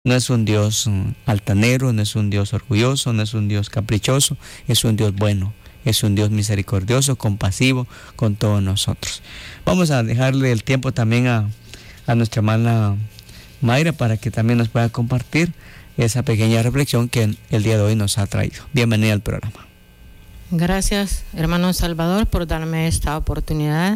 No es un Dios altanero, no es un Dios orgulloso, no es un Dios caprichoso, es un Dios bueno, es un Dios misericordioso, compasivo con todos nosotros. Vamos a dejarle el tiempo también a nuestra hermana Mayra para que también nos pueda compartir esa pequeña reflexión que el día de hoy nos ha traído. Bienvenida al programa. Gracias, hermano Salvador, por darme esta oportunidad.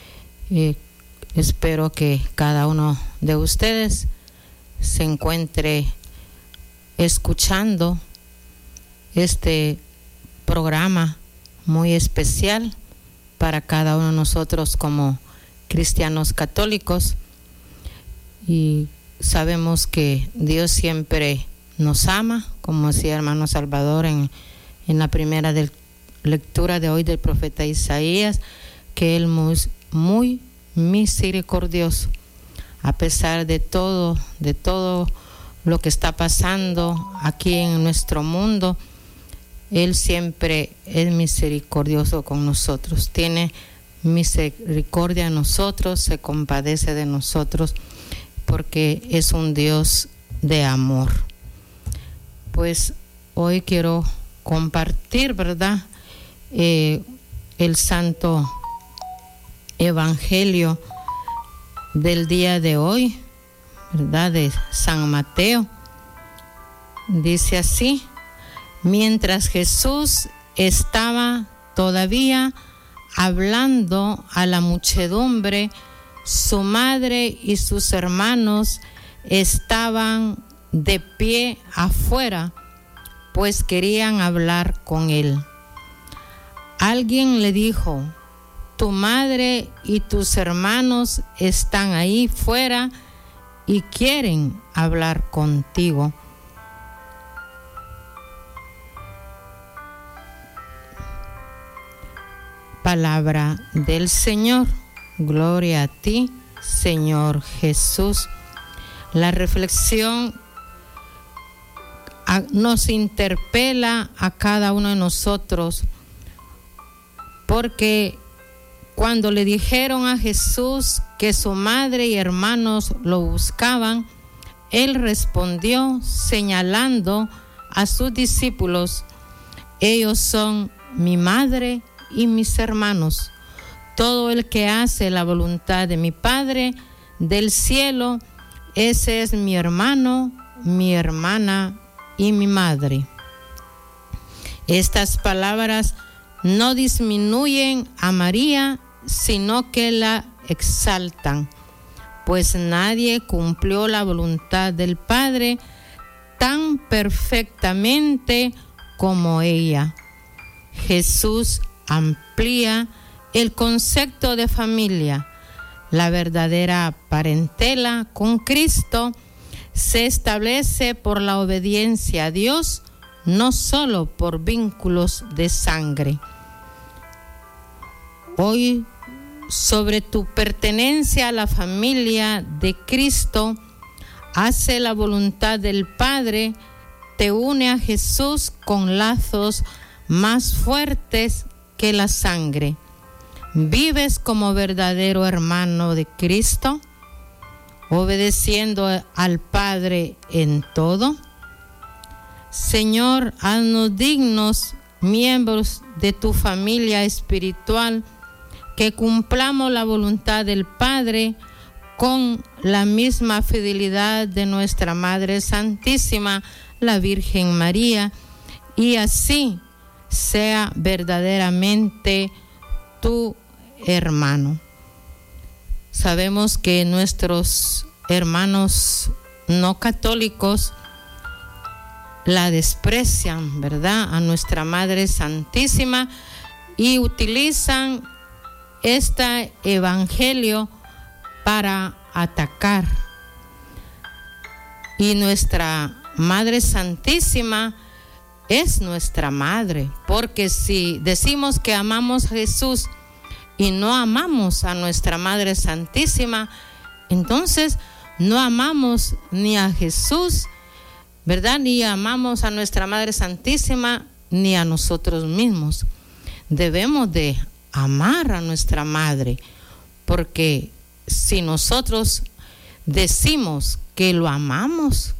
Espero que cada uno de ustedes se encuentre escuchando este programa muy especial para cada uno de nosotros como cristianos católicos, y sabemos que Dios siempre nos ama, como decía hermano Salvador en la primera lectura de hoy del profeta Isaías, que Él es muy misericordioso. A pesar de todo lo que está pasando aquí en nuestro mundo, Él siempre es misericordioso con nosotros. Tiene misericordia de nosotros, se compadece de nosotros, porque es un Dios de amor. Pues hoy quiero compartir, ¿verdad?, el Santo Evangelio del día de hoy, ¿verdad?, de San Mateo. Dice así: mientras Jesús estaba todavía hablando a la muchedumbre, su madre y sus hermanos estaban de pie afuera, pues querían hablar con él. Alguien le dijo: tu madre y tus hermanos están ahí fuera y quieren hablar contigo. Palabra del Señor. Gloria a ti, Señor Jesús. La reflexión nos interpela a cada uno de nosotros, porque cuando le dijeron a Jesús que su madre y hermanos lo buscaban, Él respondió señalando a sus discípulos: ellos son mi madre y mis hermanos. Todo el que hace la voluntad de mi Padre del cielo, ese es mi hermano, mi hermana y mi madre. Estas palabras no disminuyen a María, sino que la exaltan, pues nadie cumplió la voluntad del Padre tan perfectamente como ella. Jesús amplía el concepto de familia. La verdadera parentela con Cristo se establece por la obediencia a Dios, no solo por vínculos de sangre. Hoy, sobre tu pertenencia a la familia de Cristo, hace la voluntad del Padre, te une a Jesús con lazos más fuertes que la sangre. ¿Vives como verdadero hermano de Cristo, obedeciendo al Padre en todo? Señor, haznos dignos miembros de tu familia espiritual, que cumplamos la voluntad del Padre con la misma fidelidad de nuestra Madre Santísima, la Virgen María, y así sea verdaderamente tu hermano. Sabemos que nuestros hermanos no católicos la desprecian, ¿verdad?, a nuestra Madre Santísima, y utilizan este evangelio para atacar. Y nuestra Madre Santísima es nuestra madre, porque si decimos que amamos a Jesús y no amamos a nuestra Madre Santísima, entonces no amamos ni a Jesús, ¿verdad?, ni amamos a nuestra Madre Santísima, ni a nosotros mismos. Debemos de amar a nuestra Madre, porque si nosotros decimos que lo amamos,